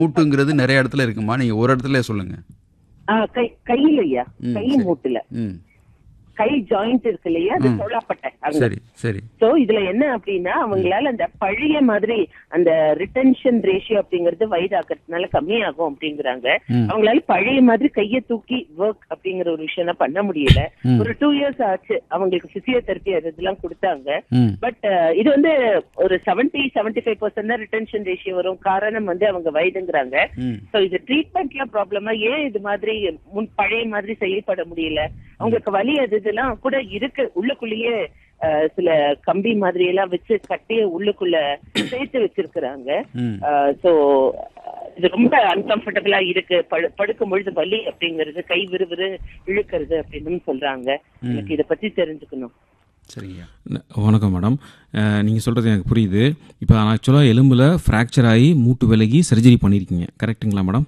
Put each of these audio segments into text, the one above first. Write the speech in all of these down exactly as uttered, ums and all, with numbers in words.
மூட்டுங்கிறது நிறைய இடத்துல இருக்குமா? நீங்க ஒரு இடத்துல சொல்லுங்க. ஆ, கை கையிலயா ம், கை சரி. மூட்டுல ம். கை ஜாயிண்ட் இருக்கு இல்லையா, அது ம். தோளாப்பட்டை அங்க. சரி சரி. சோ இதுல என்ன அப்படின்னா அவங்களால அந்த பழைய மாதிரி அந்த ரிட்டென்ஷன் ரேஷியோ அப்படிங்கறது வயதாக்குறதுனால கம்மியாகும் அப்படிங்கிறாங்க. ம். அவங்களால பழைய மாதிரி கையை தூக்கி ஒர்க் அப்படிங்கிற ஒரு விஷயம் பண்ண முடியல. ம். ஒரு டூ இயர்ஸ் ஆச்சு அவங்களுக்கு பிசியோதெரப்பி அதெல்லாம் கொடுத்தாங்க. ம். பட் இது வந்து ஒரு செவன்டி செவன்டி ஃபைவ் பர்சன்ட் தான் ரிட்டென்ஷன் ரேஷியோ வரும். காரணம் வந்து அவங்க வயதுங்கிறாங்க. ம். சோ இது ட்ரீட்மெண்ட்ல ப்ராப்ளமா, ஏன் இது மாதிரி முன் பழைய மாதிரி செயல்பட முடியல? அவங்களுக்கு வலி அது இதெல்லாம் கூட இருக்கு. உள்ளுக்குள்ளேயே அஹ், சில கம்பி மாதிரி எல்லாம் வச்சு கட்டி உள்ளுக்குள்ள சேர்த்து வச்சிருக்கிறாங்க. ம். சோ இது ரொம்ப அன்கம்ஃபர்டபுளா இருக்கு. படு- படுக்கும் பொழுது வலி அப்படிங்கிறது, கை விறுவிறு இழுக்கிறது அப்படின்னு சொல்றாங்க. எனக்கு இத பத்தி தெரிஞ்சுக்கணும். சரிங்க. ந- வணக்கம் மேடம். நீங்கள் சொல்கிறது எனக்கு புரியுது. இப்போ ஆக்சுவலாக எலும்பில் ஃப்ராக்சர் ஆகி மூட்டு விலகி சர்ஜரி பண்ணியிருக்கீங்க, கரெக்ட்டுங்களா மேடம்?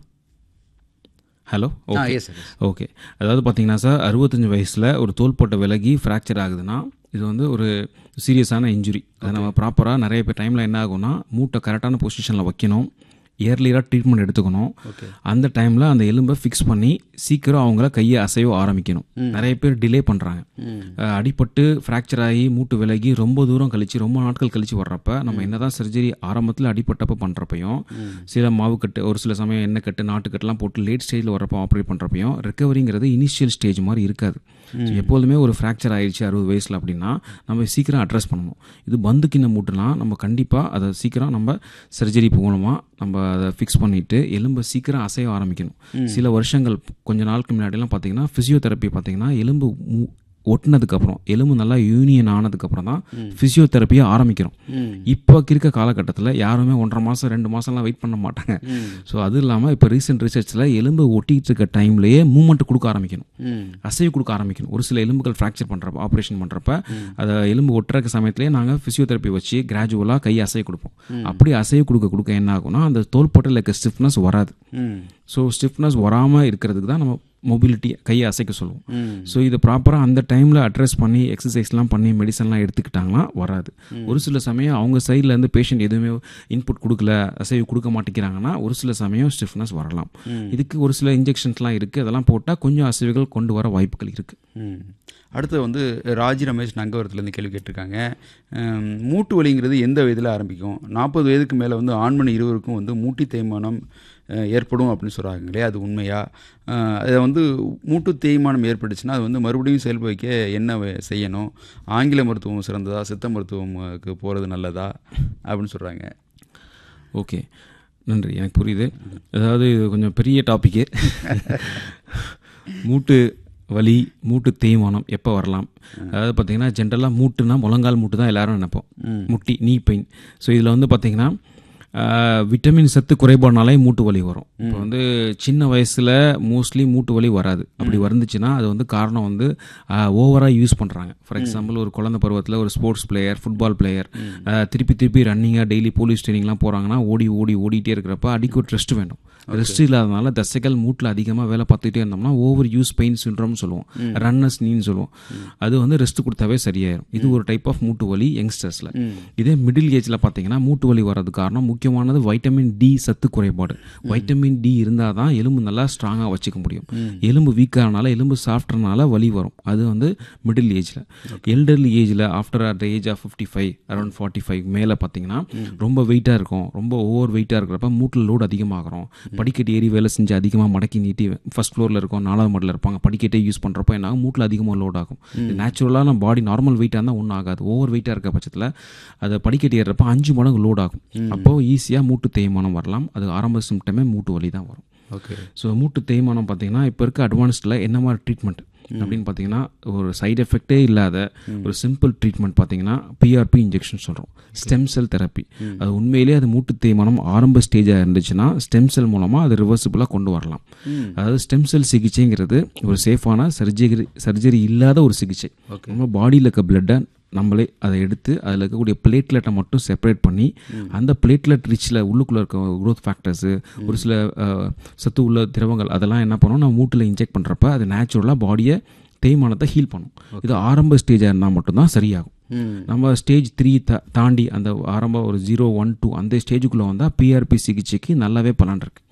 ஹலோ. ஆ, ஓகே yes, yes. ஓகே. அதாவது பார்த்தீங்கன்னா சார், அறுபத்தஞ்சு வயசில் ஒரு தோள்பட்டை விலகி ஃப்ராக்சர் ஆகுதுன்னா இது வந்து ஒரு சீரியஸான இன்ஜுரி. அதை நம்ம ப்ராப்பராக நிறைய பேர் டைமில் என்ன ஆகும்னா மூட்டை கரெக்டான பொசிஷனில் வைக்கணும், இயர்லியராக ட்ரீட்மெண்ட் எடுத்துக்கணும். ஓகே. அந்த டைமில் அந்த எலும்பை ஃபிக்ஸ் பண்ணி சீக்கிரம் அவங்கள கையை அசைவ ஆரம்பிக்கணும். நிறைய பேர் டிலே பண்ணுறாங்க. ம். அடிபட்டு ஃப்ராக்சர் ஆகி மூட்டு விலகி ரொம்ப தூரம் கழிச்சு, ரொம்ப நாட்கள் கழிச்சு வர்றப்ப நம்ம என்னதான் சர்ஜரி ஆரம்பத்தில் அடிபட்டப்ப பண்ணுறப்பையும், சில மாவுக்கட்டு, ஒரு சில சமயம் எண்ணெய் கட்டு, நாட்டுக்கட்டுலாம் போட்டு லேட் ஸ்டேஜில் வர்றப்போ ஆப்ரேட் பண்ணுறப்பையும் ரெக்கவரிங்கிறது இனிஷியல் ஸ்டேஜ் மாதிரி இருக்காது. So, எப்போதுமே ஒரு ஃப்ராக்சர் ஆயிடுச்சு அறுபது வயசில் அப்படின்னா நம்ம சீக்கிரம் அட்ரஸ் பண்ணணும். இது பந்து கிண்ண மூட்டுனா நம்ம கண்டிப்பாக அதை சீக்கிரம் நம்ம சர்ஜரி மூலமாக நம்ம அதை ஃபிக்ஸ் பண்ணிவிட்டு எலும்பை சீக்கிரம் அசைய ஆரம்பிக்கணும். சில வருஷங்கள் கொஞ்ச நாளுக்கு முன்னாடிலாம் பார்த்தீங்கன்னா ஃபிசியோதெரப்பி பார்த்தீங்கன்னா எலும்பு மு- ஒட்டினதுக்கப்புறம், எலும்பு நல்லா யூனியன் ஆனதுக்கப்புறம் தான் ஃபிசியோதெரப்பியை ஆரம்பிக்கிறோம். இப்போ இருக்க காலகட்டத்தில் யாருமே ஒன்றரை மாதம் ரெண்டு மாதம்லாம் வெயிட் பண்ண மாட்டாங்க. ஸோ அது இல்லாமல் இப்போ ரீசெண்ட் ரிசர்ச்சில் எலும்பு ஒட்டிகிட்டு இருக்க டைம்லேயே மூவ்மெண்ட் கொடுக்க ஆரம்பிக்கணும், ம். அசைவு கொடுக்க ஆரம்பிக்கணும். ஒரு சில எலும்புகள் ஃப்ராக்சர் பண்ணுறப்ப, ஆப்ரேஷன் பண்ணுறப்ப அதை எலும்பு ஒட்டுற சமயத்திலே நாங்கள் ஃபிசியோதெரப்பி வச்சு கிராஜுவலாக கை அசைவு கொடுப்போம். அப்படி அசைவு கொடுக்க கொடுக்க என்ன ஆகும்னா அந்த தோள்பட்டையில் இருக்க ஸ்டிஃப்னஸ் வராது. ம். ஸோ ஸ்டிஃப்னஸ் வராமல் இருக்கிறதுக்கு தான் நம்ம மொபிலிட்டி கையை அசைக்க சொல்லுவோம். ம். ஸோ இதை ப்ராப்பராக அந்த டைமில் அட்ரஸ் பண்ணி எக்ஸசைஸ்லாம் பண்ணி மெடிசன்லாம் எடுத்துக்கிட்டாங்கன்னா வராது. ஒரு சில சமயம் அவங்க சைட்லேருந்து பேஷண்ட் எதுவுமே இன்புட் கொடுக்கல, அசைவு கொடுக்க மாட்டேங்கிறாங்கன்னா ஒரு சில சமயம் ஸ்டிஃப்னஸ் வரலாம். இதுக்கு ஒரு சில இன்ஜெக்ஷன்ஸ்லாம் இருக்குது, அதெல்லாம் போட்டால் கொஞ்சம் அசைவுகள் கொண்டு வர வாய்ப்புகள் இருக்குது. ம். அடுத்து வந்து ராஜி ரமேஷ் நங்கவரத்துலேருந்து கேள்வி கேட்டிருக்காங்க. ஹம், மூட்டு வலிங்கிறது எந்த வயதில் ஆரம்பிக்கும்? நாற்பது வயதுக்கு மேலே வந்து ஆண்மணி இருவருக்கும் வந்து மூட்டி தேய்மானம் அஹ், ஏற்படும் அப்படின்னு சொல்கிறாங்க இல்லையா, அது உண்மையா? அஹ், அதை வந்து மூட்டு தேய்மானம் ஏற்பட்டுச்சுன்னா அது வந்து மறுபடியும் செயல்பட வைக்க என்ன வே- செய்யணும்? ஆங்கில மருத்துவம் சிறந்ததா, சித்த மருத்துவமுக்கு போகிறது நல்லதா அப்படின்னு சொல்கிறாங்க. ஓகே, நன்றி, எனக்கு புரியுது. அதாவது இது கொஞ்சம் பெரிய டாப்பிக்கு. மூட்டு வலி, மூட்டு தேய்மானம் எப்போ வரலாம்? அதாவது பார்த்தீங்கன்னா ஜென்ரலாக மூட்டுனா முழங்கால் மூட்டு தான் எல்லாரும் நினைப்போம், முட்டி, நீ பெயின். ஸோ இதில் வந்து பார்த்தீங்கன்னா விட்டமின் சத்து குறைபாடுனாலே மூட்டு வலி வரும். இப்போ வந்து சின்ன வயசில் மோஸ்ட்லி மூட்டு வலி வராது. அப்படி வந்துச்சுன்னா அது வந்து காரணம் வந்து ஓவராக யூஸ் பண்ணுறாங்க. ஃபார் எக்ஸாம்பிள் ஒரு குழந்தை பருவத்தில் ஒரு ஸ்போர்ட்ஸ் பிளேயர், ஃபுட்பால் பிளேயர் திருப்பி திருப்பி ரன்னிங்காக டெய்லி போலீஸ் ட்ரைனிங்லாம் போகிறாங்கன்னா ஓடி ஓடி ஓடிட்டே இருக்கிறப்ப அடிக்கடி ரெஸ்ட் வேணும். ரெஸ்ட் இல்லாதனால தசைகள் மூட்டில் அதிகமாக வேலை பார்த்துட்டே இருந்தோம்னா ஓவர் யூஸ் பெயின் சிண்ட்ரோம்னு சொல்லுவோம், ரன்னர்ஸ் நீன்னு சொல்லுவோம். அது வந்து ரெஸ்ட் கொடுத்தாவே சரியாயிரும். இது ஒரு டைப் ஆஃப் மூட்டு வலி யங்ஸ்டர்ஸில். இதே மிடில் ஏஜில் பார்த்தீங்கன்னா மூட்டு வலி வர்றது காரணம் முக்கியமானது வைட்டமின் டி சத்து குறைபாடு. வைட்டமின் டி இருந்தால் தான் எலும்பு நல்லா ஸ்ட்ராங்காக வச்சுக்க முடியும். எலும்பு வீக்கானால, எலும்பு சாஃப்ட்னால வலி வரும். அது வந்து மிடில் ஏஜில். எல்டர்லி ஏஜில் after at age of fifty five around forty five மேலே பார்த்தீங்கன்னா ரொம்ப வெயிட்டாக இருக்கும், ரொம்ப ஓவர் வெயிட்டாக இருக்கிறப்ப மூட்டில் லோடு அதிகமாகிறோம். படிக்கட்டு ஏறி வேலை செஞ்சு அதிகமாக மடக்கி நீட்டி ஃபர்ஸ்ட் ஃப்ளோரில் இருக்கும், நாலாவது மாடியில் இருப்பாங்க, படிக்கட்டே யூஸ் பண்ணுறப்போ என்ன ஆகும், மூட்டில் அதிகமாக லோட் ஆகும். நேச்சுரலாக நம்ம பாடி நார்மல் வெயிட்டாக இருந்தால் ஒன்றும் ஆகாது. ஓவர் வெயிட்டாக இருக்க பட்சத்தில் அதை படிக்கட்டு ஏறுறப்ப அஞ்சு மடங்கு லோட் ஆகும். அப்போது ஈஸியாக மூட்டு தேய்மானம் வரலாம். அது ஆரம்ப சிம்டமே மூட்டு வலி தான் வரும். ஓகே. ஸோ மூட்டு தேய்மானம் பார்த்தீங்கன்னா இப்போ இருக்க அட்வான்ஸ்டில் என்ன மாதிரி ட்ரீட்மெண்ட் அப்படின்னு பார்த்தீங்கன்னா ஒரு சைடு எஃபெக்டே இல்லாத ஒரு சிம்பிள் ட்ரீட்மெண்ட் பார்த்தீங்கன்னா பிஆர்பி இன்ஜெக்ஷன் சொல்கிறோம், ஸ்டெம் செல் தெரப்பி. அது உண்மையிலேயே அது மூட்டு தேய்மானம் ஆரம்ப ஸ்டேஜாக இருந்துச்சுன்னா ஸ்டெம் செல் மூலமாக அது ரிவர்சிபிளாக கொண்டு வரலாம். அதாவது ஸ்டெம் செல் சிகிச்சைங்கிறது ஒரு சேஃபான சர்ஜரி சர்ஜரி இல்லாத ஒரு சிகிச்சை. நம்ம பாடியில் இருக்க பிளட்டை நம்மளே அதை எடுத்து அதில் இருக்கக்கூடிய பிளேட்லெட்டை மட்டும் செப்பரேட் பண்ணி அந்த பிளேட்லெட் ரிச்சில் உள்ளுக்குள்ளே இருக்க க்ரோத் ஃபேக்டர்ஸு, ஒரு சில சத்து உள்ள திரவங்கள் அதெல்லாம் என்ன பண்ணோம், நம்ம மூட்டில் இன்ஜெக்ட் பண்ணுறப்ப அது நேச்சுரலாக பாடியை தேய்மானத்தை ஹீல் பண்ணும். இது ஆரம்ப ஸ்டேஜாக இருந்தால் மட்டும்தான் சரியாகும். நம்ம ஸ்டேஜ் த்ரீ த தாண்டி அந்த ஆரம்ப ஒரு ஜீரோ ஒன் டூ அந்த ஸ்டேஜுக்குள்ளே வந்தால் பிஆர்பி சிகிச்சைக்கு நல்லாவே பலன் இருக்குது.